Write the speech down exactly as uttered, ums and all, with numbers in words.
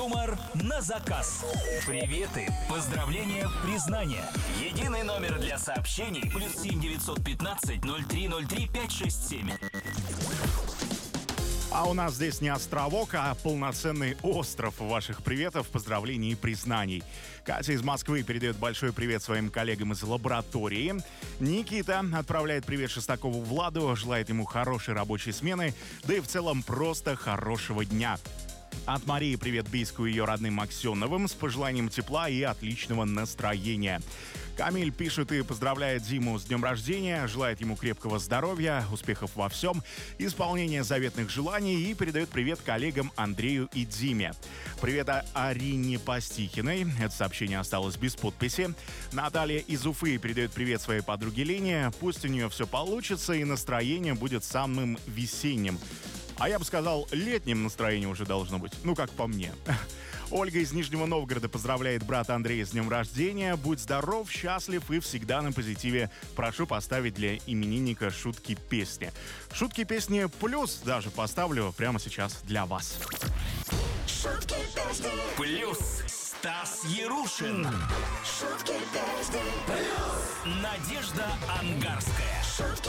Юмор на заказ. Приветы, поздравления, признания. Единый номер для сообщений. Плюс семь девятьсот пятнадцать ноль три ноль три пять шесть семь. А у нас здесь не островок, а полноценный остров ваших приветов, поздравлений и признаний. Катя из Москвы передает большой привет своим коллегам из лаборатории. Никита отправляет привет Шестакову Владу, желает ему хорошей рабочей смены, да и в целом просто хорошего дня. От Марии привет Бийску и ее родным Аксеновым с пожеланием тепла и отличного настроения. Камиль пишет и поздравляет Диму с днем рождения, желает ему крепкого здоровья, успехов во всем, исполнения заветных желаний и передает привет коллегам Андрею и Диме. Привет Арине Пастихиной, это сообщение осталось без подписи. Наталья из Уфы передает привет своей подруге Лене, пусть у нее все получится и настроение будет самым весенним. А я бы сказал, летним настроение уже должно быть, ну как по мне. Ольга из Нижнего Новгорода поздравляет брата Андрея с днем рождения. Будь здоров, счастлив и всегда на позитиве. Прошу поставить для именинника шутки-песни. Шутки-песни плюс даже поставлю прямо сейчас для вас. Шутки-песни Плюс Стас Ярушин. Шутки-песни Плюс Надежда Ангарская. Шутки